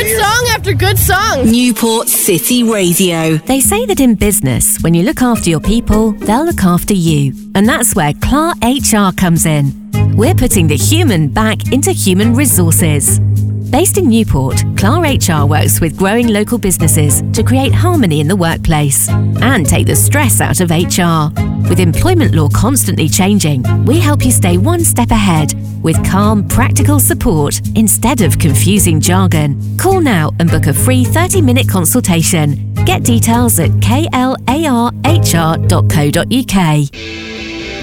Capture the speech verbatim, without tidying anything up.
song after good song. Newport City Radio. They say that in business, when you look after your people, they'll look after you. And that's where C L A R H R comes in. We're putting the human back into human resources. Based in Newport, C L A R H R works with growing local businesses to create harmony in the workplace and take the stress out of H R. With employment law constantly changing, we help you stay one step ahead with calm, practical support instead of confusing jargon. Call now and book a free thirty-minute consultation. Get details at k l a r h r dot co dot u k.